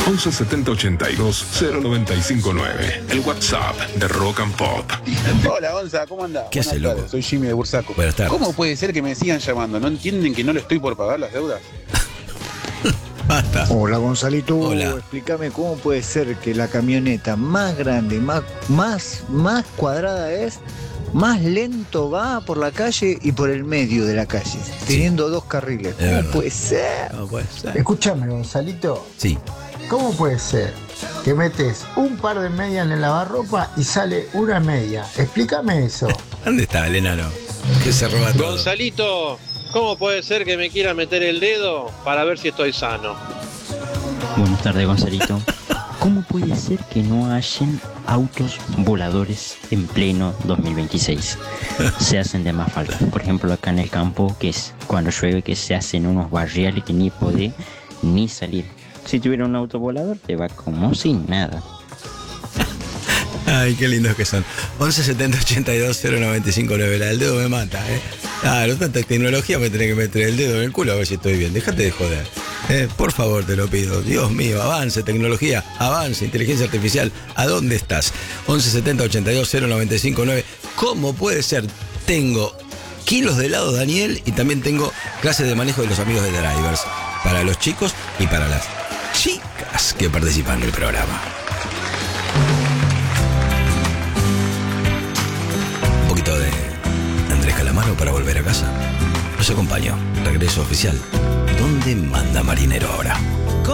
11 70 82 0959. El WhatsApp de Rock and Pop. Hola, Gonza, ¿cómo andás? ¿Qué haces, loco? Soy Jimmy de Bursaco. Buenas tardes. ¿Cómo puede ser que me sigan llamando? ¿No entienden que no le estoy por pagar las deudas? Basta. Hola Gonzalito, Hola. explícame cómo puede ser que la camioneta más grande, más cuadrada es, más lento va por la calle y por el medio de la calle, teniendo dos carriles. ¿Cómo verdad. puede ser? No puede ser. Escúchame, Gonzalito, Sí. ¿cómo puede ser que metes un par de medias en el lavarropa y sale una media? Explícame eso. ¿Dónde está el enano? Que se roba todo. Gonzalito, ¿cómo puede ser que me quiera meter el dedo para ver si estoy sano? Buenas tardes, Gonzalito. ¿Cómo puede ser que no hayan autos voladores en pleno 2026? Se hacen de más falta. Por ejemplo, acá en el campo, que es cuando llueve, que se hacen unos barriales que ni podés ni salir. Si tuviera un auto volador, te va como sin nada. Ay, qué lindos que son. 11 70 82 0959. La del dedo me mata, ¿eh? Claro, tanta tecnología me tenés que meter el dedo en el culo a ver si estoy bien. Déjate de joder. Por favor, te lo pido. Dios mío, avance tecnología, avance inteligencia artificial. ¿A dónde estás? 11 70 82 0959. ¿Cómo puede ser? Tengo kilos de helado Daniel y también tengo clases de manejo de los amigos de Drivers. Para los chicos y para las chicas que participan del programa. Un poquito de Andrés Calamaro para volver a casa. Los acompaño. Regreso oficial. ¿Dónde manda Marinero ahora?